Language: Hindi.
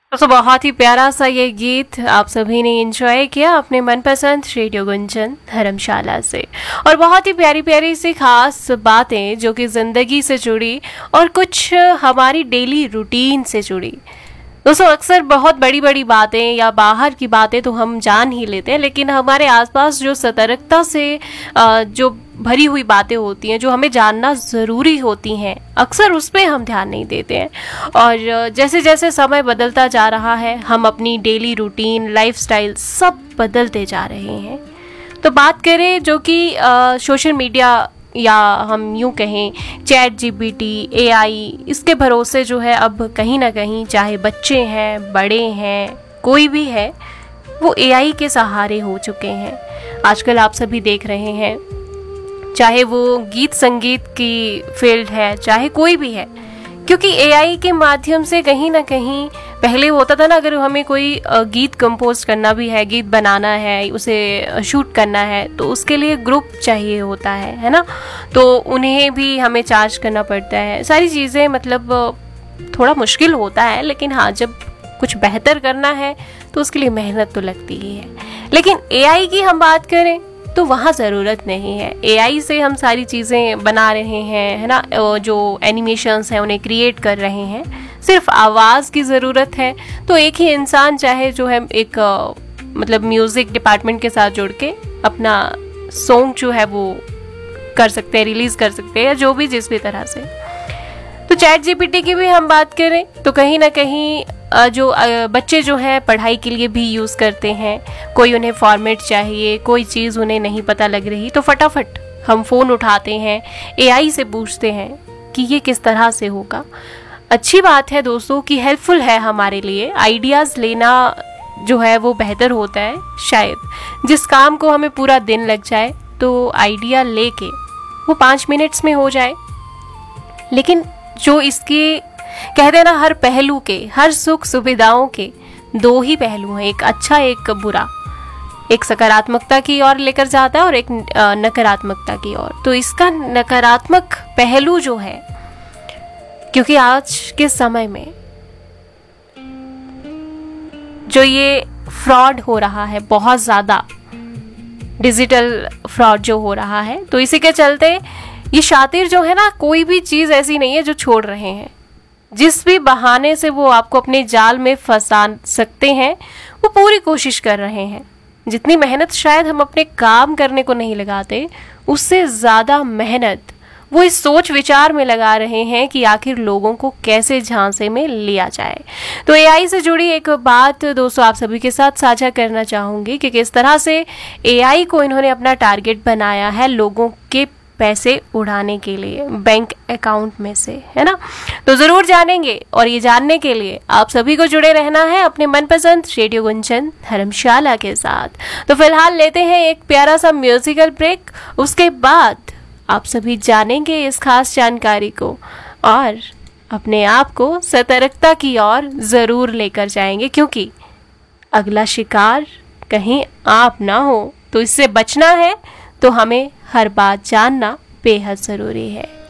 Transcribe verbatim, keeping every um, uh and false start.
तो बहुत ही प्यारा सा ये गीत आप सभी ने एंजॉय किया अपने मनपसंद रेडियो गुंजन धर्मशाला से। और बहुत ही प्यारी प्यारी सी खास बातें जो कि ज़िंदगी से जुड़ी और कुछ हमारी डेली रूटीन से जुड़ी। दोस्तों अक्सर बहुत बड़ी बड़ी बातें या बाहर की बातें तो हम जान ही लेते हैं, लेकिन हमारे आसपास जो सतर्कता से जो भरी हुई बातें होती हैं, जो हमें जानना ज़रूरी होती हैं, अक्सर उस पर हम ध्यान नहीं देते हैं। और जैसे जैसे समय बदलता जा रहा है, हम अपनी डेली रूटीन, लाइफस्टाइल सब बदलते जा रहे हैं। तो बात करें जो कि सोशल मीडिया या हम यूं कहें चैट जीपीटी, एआई, इसके भरोसे जो है अब कहीं ना कहीं चाहे बच्चे हैं, बड़े हैं, कोई भी है, वो एआई के सहारे हो चुके हैं। आजकल आप सभी देख रहे हैं, चाहे वो गीत संगीत की फील्ड है, चाहे कोई भी है, क्योंकि एआई के माध्यम से कहीं ना कहीं पहले होता था ना, अगर हमें कोई गीत कंपोज करना भी है, गीत बनाना है, उसे शूट करना है, तो उसके लिए ग्रुप चाहिए होता है है ना। तो उन्हें भी हमें चार्ज करना पड़ता है, सारी चीज़ें, मतलब थोड़ा मुश्किल होता है। लेकिन हाँ, जब कुछ बेहतर करना है तो उसके लिए मेहनत तो लगती ही है। लेकिन एआई की हम बात करें तो वहाँ ज़रूरत नहीं है। एआई से हम सारी चीज़ें बना रहे हैं, है ना, जो एनिमेशंस हैं उन्हें क्रिएट कर रहे हैं, सिर्फ आवाज़ की ज़रूरत है। तो एक ही इंसान चाहे जो है एक मतलब म्यूज़िक डिपार्टमेंट के साथ जुड़ के अपना सॉन्ग जो है वो कर सकते हैं, रिलीज़ कर सकते हैं, या जो भी जिस भी तरह से। तो चैट जीपीटी की भी हम बात करें तो कहीं ना कहीं जो बच्चे जो हैं पढ़ाई के लिए भी यूज़ करते हैं, कोई उन्हें फॉर्मेट चाहिए, कोई चीज़ उन्हें नहीं पता लग रही, तो फटाफट हम फ़ोन उठाते हैं, एआई से पूछते हैं कि ये किस तरह से होगा। अच्छी बात है दोस्तों कि हेल्पफुल है हमारे लिए। आइडियाज़ लेना जो है वो बेहतर होता है। शायद जिस काम को हमें पूरा दिन लग जाए, तो आइडिया लेके वो पाँच मिनट्स में हो जाए। लेकिन जो इसके कहते हैं ना, हर पहलू के, हर सुख सुविधाओं के दो ही पहलू हैं, एक अच्छा एक बुरा, एक सकारात्मकता की ओर लेकर जाता है और एक नकारात्मकता की ओर। तो इसका नकारात्मक पहलू जो है, क्योंकि आज के समय में जो ये फ्रॉड हो रहा है, बहुत ज़्यादा डिजिटल फ्रॉड जो हो रहा है, तो इसी के चलते ये शातिर जो है ना, कोई भी चीज़ ऐसी नहीं है जो छोड़ रहे हैं। जिस भी बहाने से वो आपको अपने जाल में फंसा सकते हैं, वो पूरी कोशिश कर रहे हैं। जितनी मेहनत शायद हम अपने काम करने को नहीं लगाते, उससे ज़्यादा मेहनत वो इस सोच विचार में लगा रहे हैं कि आखिर लोगों को कैसे झांसे में लिया जाए। तो एआई से जुड़ी एक बात दोस्तों आप सभी के साथ साझा करना चाहूँगी कि किस तरह से एआई को इन्होंने अपना टारगेट बनाया है लोगों के पैसे उड़ाने के लिए, बैंक अकाउंट में से, है ना। तो ज़रूर जानेंगे, और ये जानने के लिए आप सभी को जुड़े रहना है अपने मनपसंद रेडियो गुंजन धर्मशाला के साथ। तो फिलहाल लेते हैं एक प्यारा सा म्यूजिकल ब्रेक, उसके बाद आप सभी जानेंगे इस खास जानकारी को और अपने आप को सतर्कता की ओर ज़रूर लेकर जाएंगे, क्योंकि अगला शिकार कहीं आप ना हो। तो इससे बचना है तो हमें हर बात जानना बेहद ज़रूरी है।